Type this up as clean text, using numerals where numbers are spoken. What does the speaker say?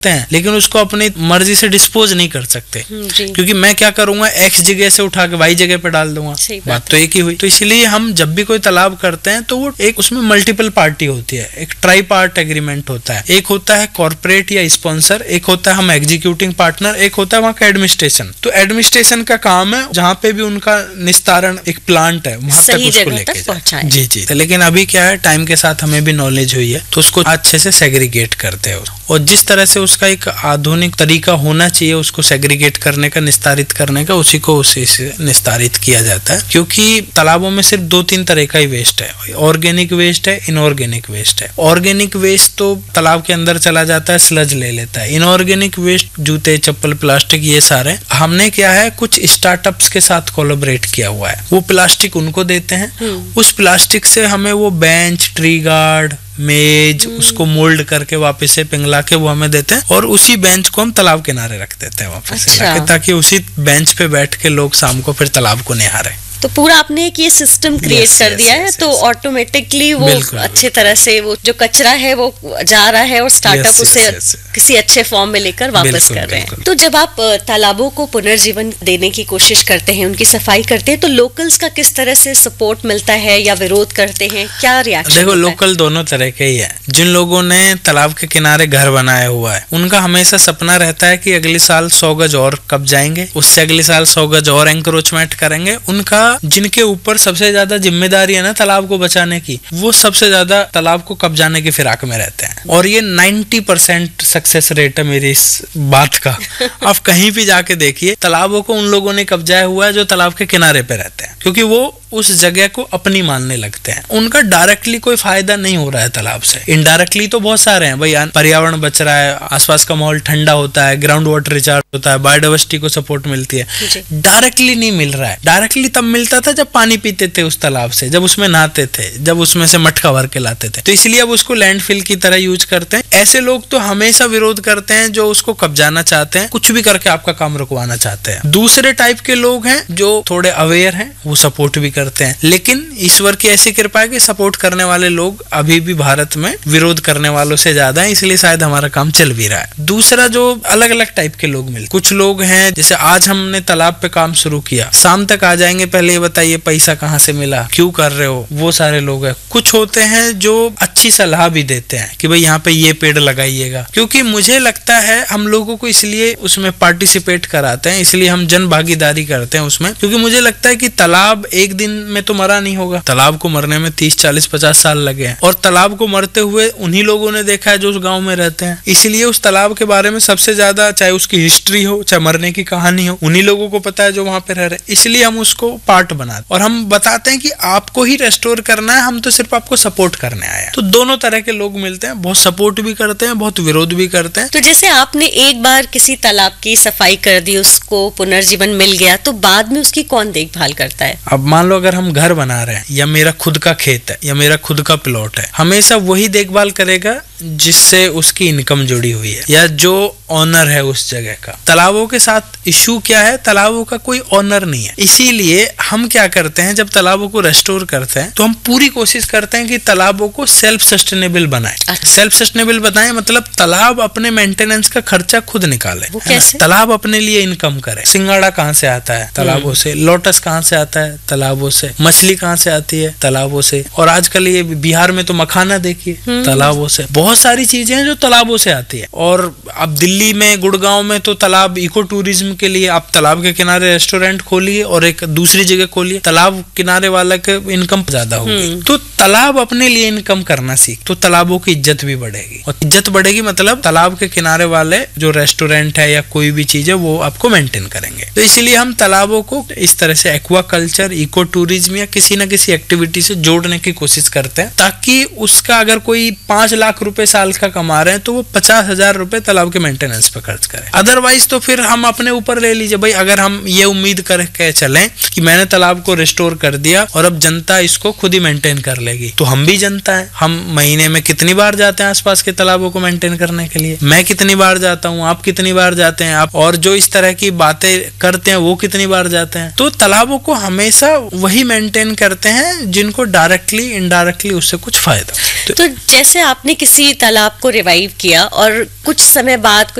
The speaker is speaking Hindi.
हैं, लेकिन उसको अपनी मर्जी से डिस्पोज नहीं कर सकते, क्योंकि मैं क्या करूंगा, एक्स जगह से उठा के वाई जगह पे डाल दूंगा, बात तो एक ही हुई। तो इसलिए हम जब भी कोई तालाब करते हैं तो वो एक उसमें मल्टीपल पार्टी होती है, एक ट्राई पार्ट एग्रीमेंट होता है, एक होता है कॉर्पोरेट या स्पॉन्सर, एक होता है हम एग्जीक्यूटिंग पार्टनर, एक होता है वहाँ का एडमिनिस्ट्रेशन। तो एडमिनिस्ट्रेशन का काम है जहाँ पे भी उनका निस्तारण एक प्लांट है वहां तक उसको लेके जाए। जी जी। तो लेकिन अभी क्या है, टाइम के साथ हमें भी नॉलेज हुई है, तो उसको अच्छे से सेग्रीगेट करते हैं, और जिस तरह से उसका एक आधुनिक तरीका होना चाहिए उसको सेग्रीगेट करने का, निस्तारित करने का, उसी से निस्तारित किया जाता है। क्योंकि तालाबों में सिर्फ 2-3 तरह का ही वेस्ट है, ऑर्गेनिक वेस्ट है, इनऑर्गेनिक वेस्ट है। ऑर्गेनिक वेस्ट तो तालाब के अंदर चला जाता है, स्लज ले लेता है। इनऑर्गेनिक वेस्ट जूते, चप्पल, प्लास्टिक, ये सारे हमने क्या है, कुछ स्टार्टअप्स के साथ कोलैबोरेट किया हुआ है, वो प्लास्टिक उनको देते हैं, उस प्लास्टिक से हमें वो बेंच, ट्री गार्ड, मेज, उसको मोल्ड करके वापस से पिघला के वो हमें देते हैं, और उसी बेंच को हम तालाब किनारे रख देते हैं वापस से, ताकि उसी बेंच पे बैठ के लोग शाम को फिर तालाब को निहारें। तो पूरा आपने एक ये सिस्टम क्रिएट कर दिया है, तो ऑटोमेटिकली वो अच्छे तरह से वो जो कचरा है वो जा रहा है और स्टार्टअप उसे किसी अच्छे फॉर्म में लेकर वापस कर रहे हैं। तो जब आप तालाबों को पुनर्जीवन देने की कोशिश करते हैं, उनकी सफाई करते हैं, तो लोकल्स का किस तरह से सपोर्ट मिलता है या विरोध करते हैं, क्या रिएक्शन? देखो, लोकल दोनों तरह के ही है। जिन लोगों ने तालाब के किनारे घर बनाया हुआ है, उनका हमेशा सपना रहता है कि अगले साल 100 गज और कब जाएंगे, उससे अगले साल 100 गज और एंक्रोचमेंट करेंगे। उनका जिनके ऊपर सबसे ज्यादा जिम्मेदारी है ना तालाब को बचाने की, वो सबसे ज्यादा तालाब को कब्जाने की फिराक में रहते हैं, और ये 90% सक्सेस रेट है मेरी इस बात का। आप कहीं भी जाके देखिए, तालाबों को उन लोगों ने कब्जाया हुआ है जो तालाब के किनारे पे रहते हैं, क्योंकि वो उस जगह को अपनी मानने लगते हैं। उनका डायरेक्टली कोई फायदा नहीं हो रहा है तालाब से, इनडायरेक्टली तो बहुत सारे हैं भाई, पर्यावरण बच रहा है, आसपास का माहौल ठंडा होता है, ग्राउंड वाटर रिचार्ज होता है, बायोडाइवर्सिटी को सपोर्ट मिलती है। डायरेक्टली नहीं मिल रहा है। डायरेक्टली तब मिलता था जब पानी पीते थे उस तालाब से, जब उसमें नहाते थे, जब उसमें से मटका भर के लाते थे, तो इसलिए अब उसको लैंडफिल की तरह यूज करते हैं। ऐसे लोग तो हमेशा विरोध करते हैं जो उसको कब्जाना चाहते हैं, कुछ भी करके आपका काम रुकवाना चाहते हैं। दूसरे टाइप के लोग हैं जो थोड़े अवेयर हैं, वो सपोर्ट भी करते हैं, लेकिन ईश्वर की ऐसी कृपा है कि सपोर्ट करने वाले लोग अभी भी भारत में विरोध करने वालों से ज्यादा है, इसलिए शायद हमारा काम चल भी रहा है। दूसरा, जो अलग अलग टाइप के लोग मिलते, कुछ लोग हैं जैसे आज हमने तालाब पे काम शुरू किया, शाम तक आ जाएंगे, पहले ये बताइए पैसा कहाँ से मिला, क्यों कर रहे हो, वो सारे लोग हैं। कुछ होते हैं जो अच्छी सलाह भी देते हैं कि भाई यहाँ पे ये पेड़ लगाइएगा, क्योंकि मुझे लगता है हम लोगों को इसलिए उसमें पार्टिसिपेट कराते हैं, इसलिए हम जन भागीदारी करते हैं उसमें, क्योंकि मुझे लगता है कि तालाब एक दिन में तो मरा नहीं होगा, तालाब को मरने में 30, 40, 50 साल लगे हैं, और तालाब को मरते हुए उन्हीं लोगों ने देखा है जो उस गांव में रहते हैं। इसलिए उस तालाब के बारे में सबसे ज्यादा, चाहे उसकी हिस्ट्री हो, चाहे मरने की कहानी हो, उन्हीं लोगों को पता है जो वहां पे रह रहे हैं। इसलिए हम उसको पार्ट बनाते और हम बताते हैं कि आपको ही रेस्टोर करना है, हम तो सिर्फ आपको सपोर्ट करने आए हैं। तो दोनों तरह के लोग मिलते हैं, बहुत सपोर्ट भी करते हैं, बहुत विरोध भी करते हैं। तो जैसे आपने एक बार किसी तालाब की सफाई कर दी, उसको पुनर्जीवन मिल गया, तो बाद में उसकी कौन देखभाल करता है? अब मान लो अगर हम घर बना रहे हैं, या मेरा खुद का खेत है, या मेरा खुद का प्लॉट है, हमेशा वही देखभाल करेगा जिससे उसकी इनकम जुड़ी हुई है, या जो ऑनर है उस जगह का। तालाबों के साथ इशू क्या है, तालाबों का कोई ऑनर नहीं है, इसीलिए हम क्या करते हैं, जब तालाबों को रेस्टोर करते हैं तो हम पूरी कोशिश करते हैं कि तालाबों को सेल्फ सस्टेनेबल बनाएं। सेल्फ सस्टेनेबल बनाएं मतलब तालाब अपने मेंटेनेंस का खर्चा खुद निकाले, तालाब अपने लिए इनकम करे। सिंगाड़ा कहाँ से आता है? तालाबों से। लोटस कहाँ से आता है? तालाबों से। मछली कहाँ से आती है? तालाबों से। और आजकल ये बिहार में तो मखाना देखिए, तालाबों से। बहुत सारी चीजें हैं जो तालाबों से आती है। और अब दिल्ली में, गुड़गांव में तो तालाब इको टूरिज्म के लिए आप तालाब के किनारे रेस्टोरेंट खोलिए और एक दूसरी जगह खोलिए, तालाब किनारे वाला के इनकम ज्यादा होगी। तो तालाब अपने लिए इनकम करना सीख, तो तालाबों की इज्जत भी बढ़ेगी, और इज्जत बढ़ेगी मतलब तालाब के किनारे वाले जो रेस्टोरेंट है या कोई भी चीज है वो आपको मेंटेन करेंगे। तो इसीलिए हम तालाबों को इस तरह से एक्वा कल्चर, इको टूरिज्म या किसी न किसी एक्टिविटी से जोड़ने की कोशिश करते हैं, ताकि उसका अगर कोई 5 लाख रुपए साल का कमा रहे हैं तो वो 50,000 रुपए तालाब के मेंटेनेंस पे खर्च करें। अदरवाइज तो फिर हम अपने ऊपर ले लीजिए भाई, अगर हम ये उम्मीद करके चलें कि मैंने तालाब को रिस्टोर कर दिया और अब जनता इसको खुद ही मेंटेन कर लेगी, तो हम भी जनता है। हम महीने में कितनी बार जाते हैं आसपास के तालाबों को मेंटेन करने के लिए? मैं कितनी बार जाता हूँ, आप कितनी बार जाते हैं, आप और जो इस तरह की बातें करते हैं वो कितनी बार जाते हैं। तो तालाबों को हमेशा वही मेंटेन करते हैं जिनको डायरेक्टली इनडायरेक्टली उससे कुछ फायदा। तो जैसे आपने किसी तालाब को रिवाइव किया और कुछ समय बाद